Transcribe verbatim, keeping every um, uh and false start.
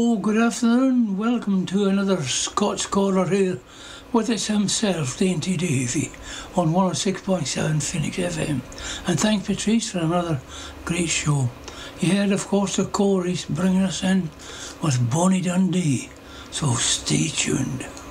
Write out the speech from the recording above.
Oh, good afternoon. Welcome to another Scots Corner here with it's himself, Dainty Davy, on one oh six point seven Phoenix F M. And thank Patrice for another great show. You heard, of course, the Corys bringing us in with Bonnie Dundee. So stay tuned.